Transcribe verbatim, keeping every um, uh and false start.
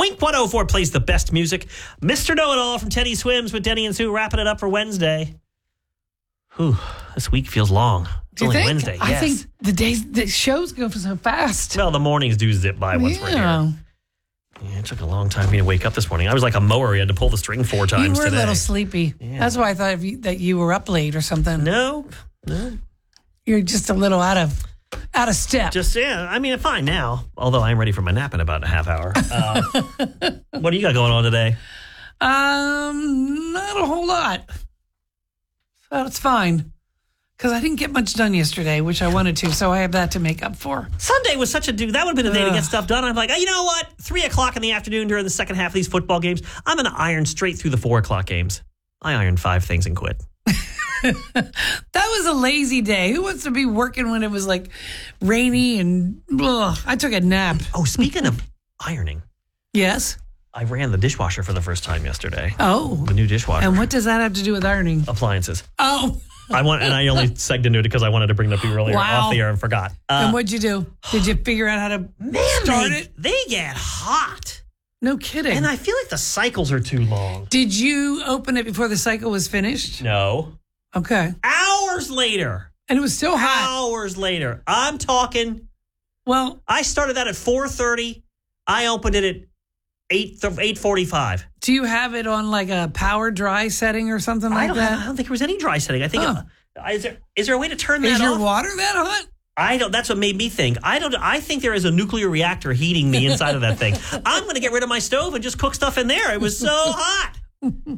Wink one oh four plays the best music. Mister Know-It-All from Teddy Swims with Denny and Sue wrapping it up for Wednesday. Whew, this week feels long. It's Do you only think? Wednesday. I yes. think the days, the shows go so fast. Well, the mornings do zip by once yeah. we're here. Yeah, it took a long time for me to wake up this morning. I was like a mower. You had to pull the string four times You were today. a little sleepy. Yeah. That's why I thought of you, that you were up late or something. No, no. You're just a little out of out of step. Just, yeah, I mean, fine now. Although I'm ready for my nap in about a half hour. Uh, what do you got going on today? Um, not a whole lot. So it's fine. Because I didn't get much done yesterday, which I wanted to, so I have that to make up for. Sunday was such a do. That would have been the day to Ugh. get stuff done. I'm like, oh, you know what? Three o'clock in the afternoon during the second half of these football games, I'm going to iron straight through the four o'clock games. I ironed five things and quit. That was a lazy day. Who wants to be working when it was like rainy and ugh, I took a nap. Oh, speaking of ironing, Yes. I ran the dishwasher for the first time yesterday. Oh. The new dishwasher. And what does that have to do with ironing? Appliances. Oh. I want, and I only segged into it because I wanted to bring it up earlier Wow. off the air and forgot. Uh, And what'd you do? Did you figure out how to man, start they, it? they get hot. No kidding. And I feel like the cycles are too long. Did you open it before the cycle was finished? No. Okay. Hours later. And it was still hot. Hours later. I'm talking. Well, I started that at four thirty. I opened it at eight eight forty-five. do you have it on like a power dry setting or something I like don't, that? have, I don't think there was any dry setting. I think Huh. uh, is there is there a way to turn that Is your off? water that hot? I don't. That's what made me think. I don't. I think there is a nuclear reactor heating the inside of that thing. I'm going to get rid of my stove and just cook stuff in there. It was so hot.